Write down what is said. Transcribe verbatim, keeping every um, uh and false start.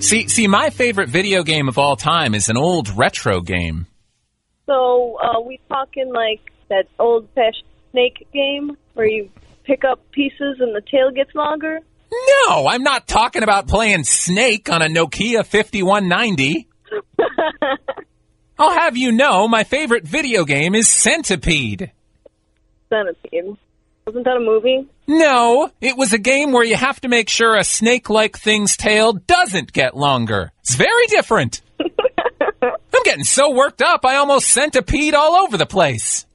See, see, my favorite video game of all time is an old retro game. So, uh, we talking like that old-fashioned snake game where you pick up pieces and the tail gets longer? No, I'm not talking about playing Snake on a Nokia fifty-one ninety. I'll have you know, my favorite video game is Centipede. Centipede. Wasn't that a movie? No, it was a game where you have to make sure a snake-like thing's tail doesn't get longer. It's very different. I'm getting so worked up, I almost centipede all over the place.